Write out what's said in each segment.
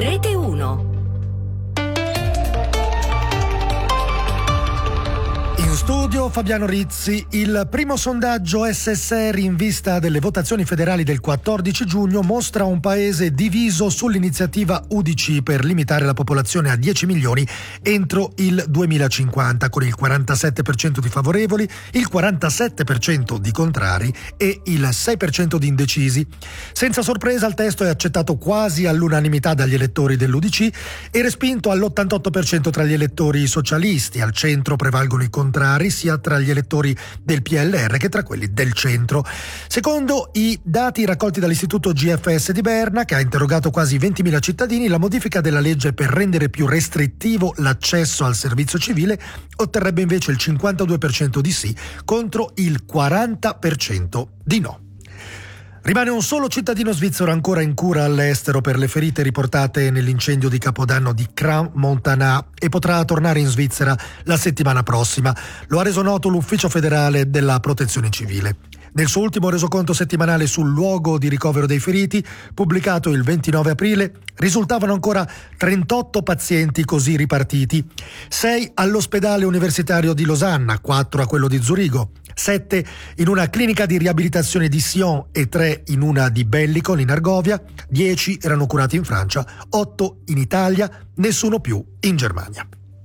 Rete 1. In studio Fabiano Rizzi. Il primo sondaggio SSR in vista delle votazioni federali del 14 giugno mostra un paese diviso sull'iniziativa UDC per limitare la popolazione a 10 milioni entro il 2050, con il 47% di favorevoli, il 47% di contrari e il 6% di indecisi. Senza sorpresa il testo è accettato quasi all'unanimità dagli elettori dell'UDC e respinto all'88% tra gli elettori socialisti. Al centro prevalgono i contrari, sia tra gli elettori del PLR che tra quelli del centro. Secondo i dati raccolti dall'istituto GFS di Berna, che ha interrogato quasi 20.000 cittadini, la modifica della legge per rendere più restrittivo l'accesso al servizio civile otterrebbe invece il 52% di sì contro il 40% di no. Rimane un solo cittadino svizzero ancora in cura all'estero per le ferite riportate nell'incendio di Capodanno di Crans-Montana e potrà tornare in Svizzera la settimana prossima. Lo ha reso noto l'Ufficio federale della Protezione Civile. Nel suo ultimo resoconto settimanale sul luogo di ricovero dei feriti, pubblicato il 29 aprile, risultavano ancora 38 pazienti così ripartiti: 6 all'ospedale universitario di Losanna, 4 a quello di Zurigo, 7 in una clinica di riabilitazione di Sion e 3 in una di Bellicon in Argovia, 10 erano curati in Francia, 8 in Italia, nessuno più in Germania.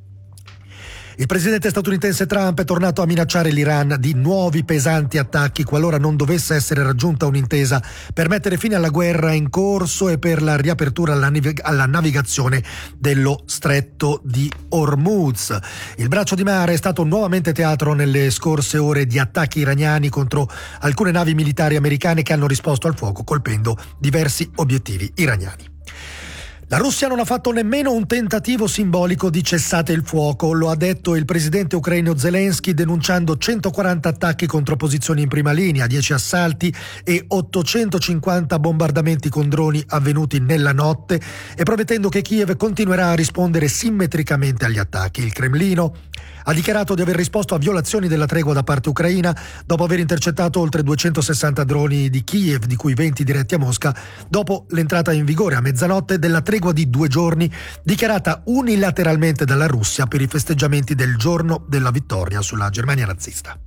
Il presidente statunitense Trump è tornato a minacciare l'Iran di nuovi pesanti attacchi qualora non dovesse essere raggiunta un'intesa per mettere fine alla guerra in corso e per la riapertura alla navigazione dello stretto di Hormuz. Il braccio di mare è stato nuovamente teatro nelle scorse ore di attacchi iraniani contro alcune navi militari americane che hanno risposto al fuoco colpendo diversi obiettivi iraniani. La Russia non ha fatto nemmeno un tentativo simbolico di cessate il fuoco, lo ha detto il presidente ucraino Zelensky, denunciando 140 attacchi contro posizioni in prima linea, 10 assalti e 850 bombardamenti con droni avvenuti nella notte e promettendo che Kiev continuerà a rispondere simmetricamente agli attacchi. Il Cremlino ha dichiarato di aver risposto a violazioni della tregua da parte ucraina dopo aver intercettato oltre 260 droni di Kiev, di cui 20 diretti a Mosca, dopo l'entrata in vigore a mezzanotte della tregua di 2 giorni dichiarata unilateralmente dalla Russia per i festeggiamenti del giorno della vittoria sulla Germania nazista.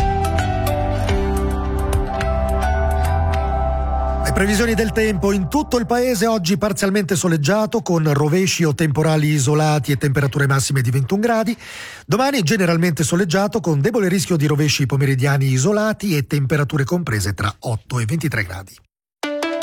Le previsioni del tempo: in tutto il paese oggi parzialmente soleggiato con rovesci o temporali isolati e temperature massime di 21 gradi. Domani generalmente soleggiato con debole rischio di rovesci pomeridiani isolati e temperature comprese tra 8 e 23 gradi.